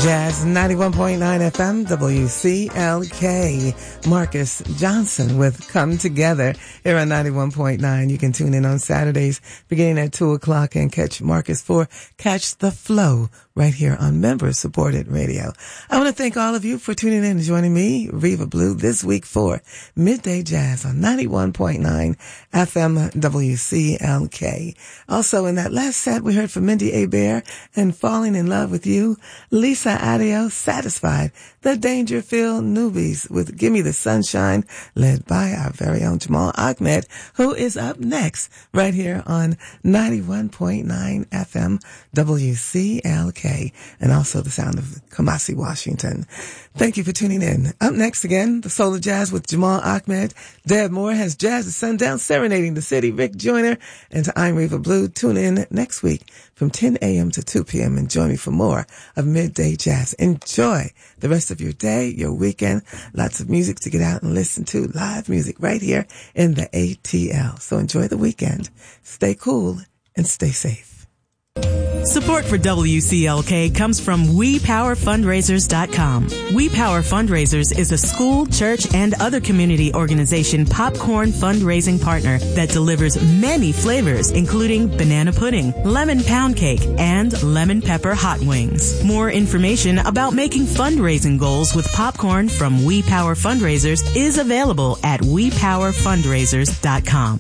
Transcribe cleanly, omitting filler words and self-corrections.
Jazz 91.9 FM, WCLK. Marcus Johnson with Come Together here on 91.9. You can tune in on Saturdays beginning at 2 o'clock and catch Marcus for Catch the Flow right here on member-supported radio. I want to thank all of you for tuning in and joining me, Reva Blue, this week for Midday Jazz on 91.9 FM WCLK. Also, in that last set, we heard from Mindy Abair and Falling in Love with You, Lisa Adio, Satisfied, the Dangerfield Newbies with Gimme the Sunshine, led by our very own Jamal Ahmed, who is up next right here on 91.9 FM WCLK. And also the sound of Kamasi, Washington. Thank you for tuning in. Up next again, the Soul of Jazz with Jamal Ahmed. Deb Moore has Jazz at Sundown, serenading the city. Rick Joyner and I'm Reva Blue. Tune in next week from 10 a.m. to 2 p.m. and join me for more of Midday Jazz. Enjoy the rest of your day, your weekend. Lots of music to get out and listen to. Live music right here in the ATL. So enjoy the weekend. Stay cool and stay safe. Support for WCLK comes from WePowerFundraisers.com. We Power Fundraisers is a school, church, and other community organization popcorn fundraising partner that delivers many flavors, including banana pudding, lemon pound cake, and lemon pepper hot wings. More information about making fundraising goals with popcorn from We Power Fundraisers is available at WePowerFundraisers.com.